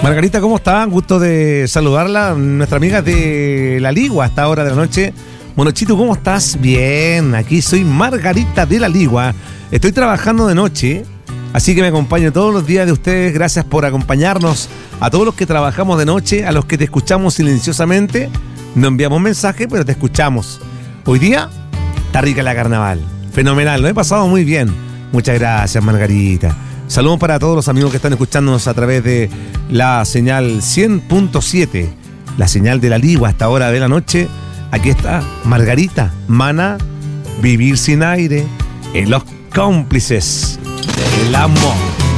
Margarita, ¿cómo está? Gusto de saludarla. Nuestra amiga de La Ligua a esta hora de la noche. Monochito, ¿cómo estás? Bien, aquí soy Margarita de La Ligua. Estoy trabajando de noche, así que me acompaño todos los días de ustedes. Gracias por acompañarnos. A todos los que trabajamos de noche, a los que te escuchamos silenciosamente, no enviamos mensaje, pero te escuchamos. Hoy día está rica la carnaval. Fenomenal, lo he pasado muy bien. Muchas gracias, Margarita. Saludos para todos los amigos que están escuchándonos a través de la señal 100.7, la señal de La Ligua a esta hora de la noche. Aquí está Margarita, Mana, Vivir sin aire, en los cómplices del amor.